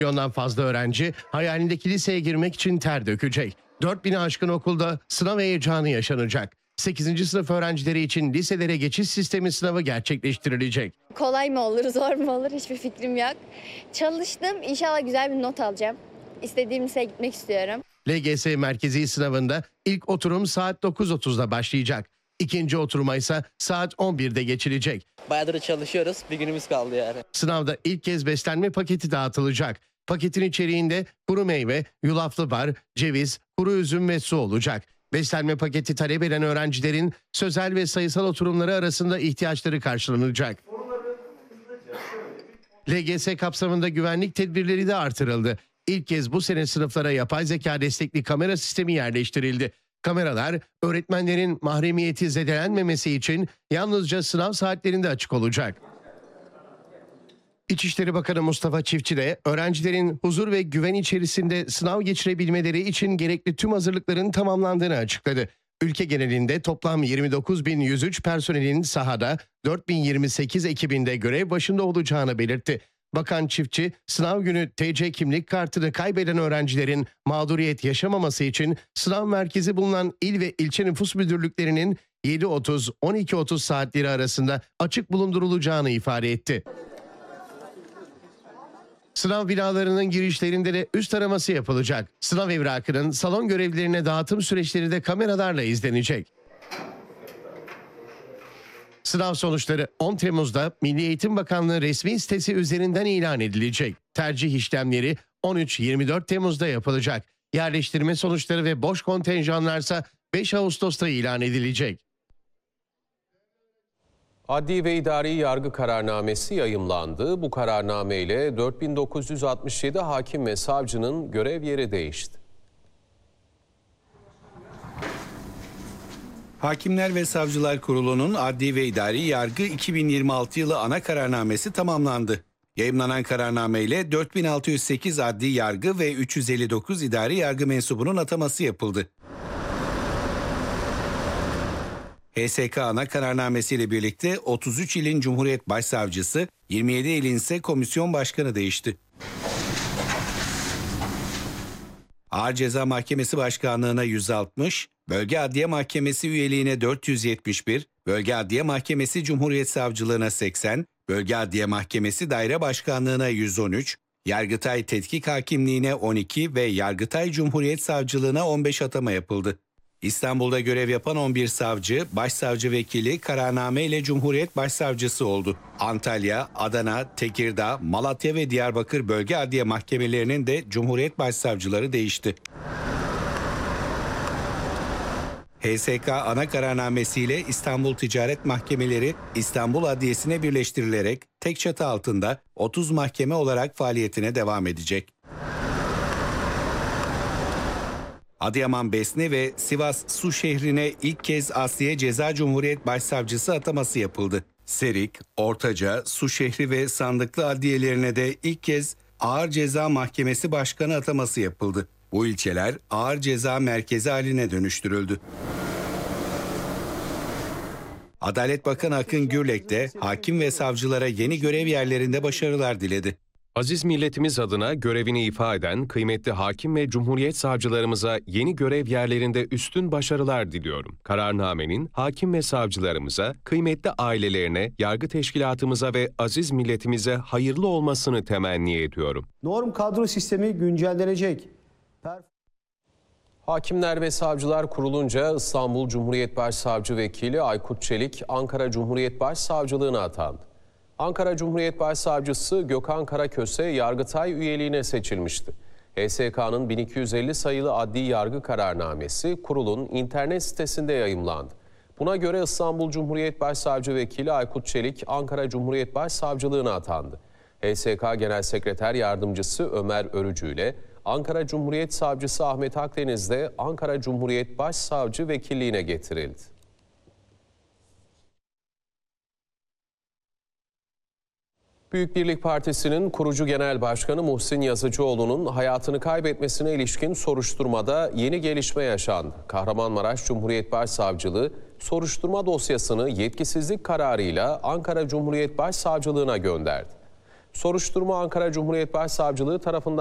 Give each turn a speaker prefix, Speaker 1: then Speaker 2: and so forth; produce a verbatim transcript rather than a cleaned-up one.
Speaker 1: Milyondan fazla öğrenci hayalindeki liseye girmek için ter dökecek. dört bini aşkın okulda sınav heyecanı yaşanacak. sekizinci sınıf öğrencileri için liselere geçiş sistemi sınavı gerçekleştirilecek.
Speaker 2: Kolay mı olur, zor mu olur hiçbir fikrim yok. Çalıştım, inşallah güzel bir not alacağım. İstediğim liseye gitmek istiyorum.
Speaker 1: L G S merkezi sınavında ilk oturum saat dokuz otuzda başlayacak. İkinci oturuma ise saat on birde geçilecek.
Speaker 3: Bayağıdır çalışıyoruz, bir günümüz kaldı yani.
Speaker 1: Sınavda ilk kez beslenme paketi dağıtılacak. Paketin içeriğinde kuru meyve, yulaflı bar, ceviz, kuru üzüm ve su olacak. Beslenme paketi talep eden öğrencilerin sözel ve sayısal oturumları arasında ihtiyaçları karşılanacak. L G S kapsamında güvenlik tedbirleri de artırıldı. İlk kez bu sene sınıflara yapay zeka destekli kamera sistemi yerleştirildi. Kameralar öğretmenlerin mahremiyeti zedelenmemesi için yalnızca sınav saatlerinde açık olacak. İçişleri Bakanı Mustafa Çiftçi de öğrencilerin huzur ve güven içerisinde sınav geçirebilmeleri için gerekli tüm hazırlıkların tamamlandığını açıkladı. Ülke genelinde toplam yirmi dokuz bin yüz üç personelin sahada, dört bin yirmi sekiz ekibinde görev başında olacağını belirtti. Bakan Çiftçi, sınav günü T C kimlik kartını kaybeden öğrencilerin mağduriyet yaşamaması için sınav merkezi bulunan il ve ilçe nüfus müdürlüklerinin yedi otuz on iki otuz saatleri arasında açık bulundurulacağını ifade etti. Sınav binalarının girişlerinde de üst taraması yapılacak. Sınav evrakının salon görevlilerine dağıtım süreçleri de kameralarla izlenecek. Sınav sonuçları on Temmuz'da Milli Eğitim Bakanlığı resmi sitesi üzerinden ilan edilecek. Tercih işlemleri on üç yirmi dört Temmuz'da yapılacak. Yerleştirme sonuçları ve boş kontenjanlarsa beş Ağustos'ta ilan edilecek.
Speaker 4: Adli ve idari yargı kararnamesi yayımlandı. Bu kararname ile dört bin dokuz yüz altmış yedi hakim ve savcının görev yeri değişti.
Speaker 5: Hakimler ve Savcılar Kurulu'nun Adli ve İdari Yargı iki bin yirmi altı yılı ana kararnamesi tamamlandı. Yayımlanan kararname ile dört bin altı yüz sekiz adli yargı ve üç yüz elli dokuz idari yargı mensubunun ataması yapıldı. H S K ana kararnamesiyle birlikte otuz üç ilin Cumhuriyet Başsavcısı, yirmi yedi ilin ise komisyon başkanı değişti. Ağır Ceza Mahkemesi Başkanlığı'na yüz altmış, Bölge Adliye Mahkemesi üyeliğine dört yüz yetmiş bir, Bölge Adliye Mahkemesi Cumhuriyet Savcılığına seksen, Bölge Adliye Mahkemesi Daire Başkanlığı'na yüz on üç, Yargıtay Tetkik Hakimliğine on iki ve Yargıtay Cumhuriyet Savcılığına on beş atama yapıldı. İstanbul'da görev yapan on bir savcı, başsavcı vekili kararname ile Cumhuriyet Başsavcısı oldu. Antalya, Adana, Tekirdağ, Malatya ve Diyarbakır Bölge Adliye Mahkemelerinin de Cumhuriyet Başsavcıları değişti. H S K ana kararnamesiyle İstanbul Ticaret Mahkemeleri İstanbul Adliyesi'ne birleştirilerek tek çatı altında otuz mahkeme olarak faaliyetine devam edecek. Adıyaman Besni ve Sivas Su şehrine ilk kez Asliye Ceza Cumhuriyet Başsavcısı ataması yapıldı. Serik, Ortaca, Su şehri ve Sandıklı adliyelerine de ilk kez Ağır Ceza Mahkemesi Başkanı ataması yapıldı. Bu ilçeler ağır ceza merkezi haline dönüştürüldü. Adalet Bakanı Akın Gürlek de hakim ve savcılara yeni görev yerlerinde başarılar diledi.
Speaker 4: Aziz milletimiz adına görevini ifa eden kıymetli hakim ve cumhuriyet savcılarımıza yeni görev yerlerinde üstün başarılar diliyorum. Kararnamenin hakim ve savcılarımıza, kıymetli ailelerine, yargı teşkilatımıza ve aziz milletimize hayırlı olmasını temenni ediyorum.
Speaker 6: Norm kadro sistemi güncellenecek.
Speaker 4: Hakimler ve Savcılar kurulunca İstanbul Cumhuriyet Başsavcı Vekili Aykut Çelik, Ankara Cumhuriyet Başsavcılığına atandı. Ankara Cumhuriyet Başsavcısı Gökhan Karaköse Yargıtay üyeliğine seçilmişti. H S K'nın bin iki yüz elli sayılı adli yargı kararnamesi kurulun internet sitesinde yayımlandı. Buna göre İstanbul Cumhuriyet Başsavcı Vekili Aykut Çelik Ankara Cumhuriyet Başsavcılığına atandı. H S K Genel Sekreter Yardımcısı Ömer Örücü ile Ankara Cumhuriyet Savcısı Ahmet Akdeniz de Ankara Cumhuriyet Başsavcı Vekilliğine getirildi. Büyük Birlik Partisi'nin kurucu genel başkanı Muhsin Yazıcıoğlu'nun hayatını kaybetmesine ilişkin soruşturmada yeni gelişme yaşandı. Kahramanmaraş Cumhuriyet Başsavcılığı soruşturma dosyasını yetkisizlik kararıyla Ankara Cumhuriyet Başsavcılığına gönderdi. Soruşturma Ankara Cumhuriyet Başsavcılığı tarafından